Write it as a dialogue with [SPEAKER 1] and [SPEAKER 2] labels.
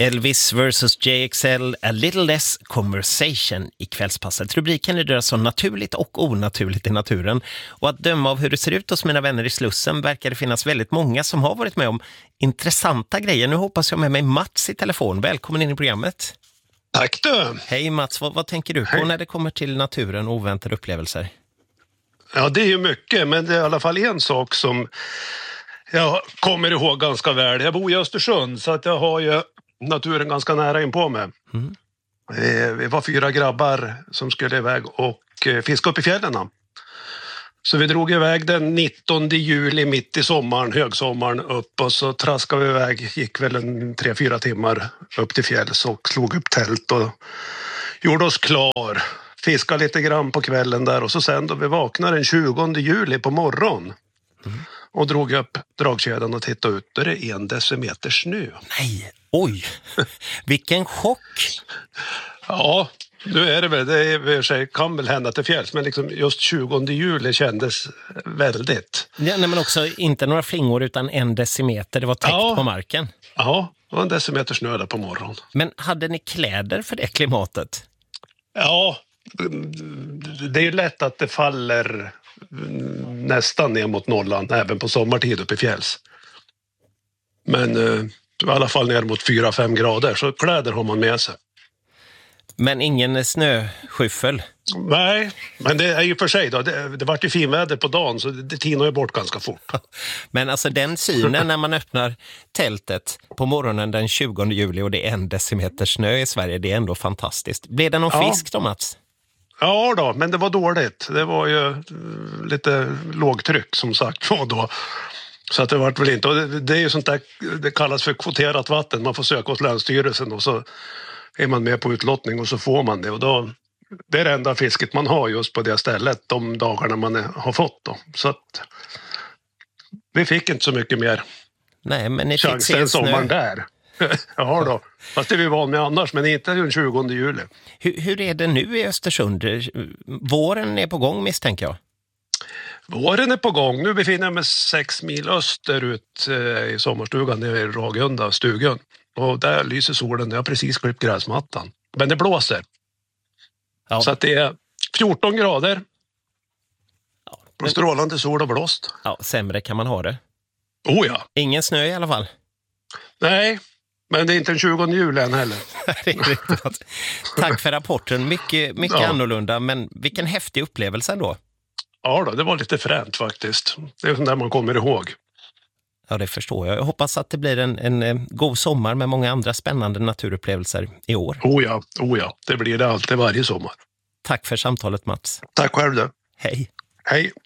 [SPEAKER 1] Elvis vs JXL, A Little Less Conversation i kvällspasset. Rubriken är det så naturligt och onaturligt i naturen. Och att döma av hur det ser ut hos mina vänner i Slussen verkar det finnas väldigt många som har varit med om intressanta grejer. Nu hoppas jag med mig Mats i telefon. Välkommen in i programmet.
[SPEAKER 2] Tack du.
[SPEAKER 1] Hej Mats, vad tänker du på när det kommer till naturen och oväntade upplevelser?
[SPEAKER 2] Ja, det är ju mycket, men det är i alla fall en sak som jag kommer ihåg ganska väl. Jag bor i Östersund så att jag har ju naturen ganska nära in på mig. Mm. Vi var 4 grabbar som skulle iväg och fiska upp i fjällen. Så vi drog iväg den 19 juli mitt i sommaren, högsommaren upp, och så traskade vi iväg, gick väl 3-4 timmar upp till fjälls och slog upp tält och gjorde oss klar. Fiskade lite grann på kvällen där och så sen då vi vaknade den 20 juli på morgon och drog upp dragkedjan och tittade ut, där det är 1 decimeter snö.
[SPEAKER 1] Nej, oj, vilken chock!
[SPEAKER 2] Ja, nu är det väl, det kan väl hända till fjälls, men liksom just 20 juli kändes väldigt.
[SPEAKER 1] Ja, nej, men också inte några flingor utan 1 decimeter, det var täckt på marken.
[SPEAKER 2] Ja, det var 1 decimeter snö där på morgonen.
[SPEAKER 1] Men hade ni kläder för det klimatet?
[SPEAKER 2] Ja, det är ju lätt att det faller nästan ner mot nollan även på sommartid uppe i fjälls. Men i alla fall ner mot 4-5 grader, så kläder har man med sig.
[SPEAKER 1] Men ingen snöskyffel?
[SPEAKER 2] Nej, men det är ju för sig då. Det var ju finväder på dagen så det tinar ju bort ganska fort.
[SPEAKER 1] Men alltså den synen när man öppnar tältet på morgonen den 20 juli och det är 1 decimeter snö i Sverige, det är ändå fantastiskt. Blev det någon fisk då, Mats? Ja
[SPEAKER 2] då, men det var dåligt. Det var ju lite lågtryck som sagt var då. Så att det var väl inte, och det är ju sånt där, det kallas för kvoterat vatten. Man får söka hos Länsstyrelsen och så är man med på utlottning och så får man det. Och då, det är det enda fisket man har just på det stället de dagarna man har fått då. Så att vi fick inte så mycket mer.
[SPEAKER 1] Nej, men ni
[SPEAKER 2] fick se sommaren där. Ja då, fast det är vi van med annars, men inte den 20 juli.
[SPEAKER 1] Hur är det nu i Östersund? Våren är på gång misstänker jag.
[SPEAKER 2] Våren är på gång. Nu befinner jag mig 6 mil österut i sommarstugan nere i Ragunda, stugan. Och där lyser solen. Jag har precis klippt gräsmattan. Men det blåser. Ja. Så att det är 14 grader. Ja, men strålande sol och blåst.
[SPEAKER 1] Ja, sämre kan man ha det.
[SPEAKER 2] Oh ja.
[SPEAKER 1] Ingen snö i alla fall.
[SPEAKER 2] Nej, men det är inte den 20 juli än heller.
[SPEAKER 1] Det är riktigt. Tack för rapporten. Mycket annorlunda, men vilken häftig upplevelse då.
[SPEAKER 2] Ja då, det var lite fränt faktiskt. Det är sånt där man kommer ihåg.
[SPEAKER 1] Ja, det förstår jag. Jag hoppas att det blir en god sommar med många andra spännande naturupplevelser i år.
[SPEAKER 2] Oh ja. Det blir det alltid varje sommar.
[SPEAKER 1] Tack för samtalet, Mats.
[SPEAKER 2] Tack själv du.
[SPEAKER 1] Hej.
[SPEAKER 2] Hej.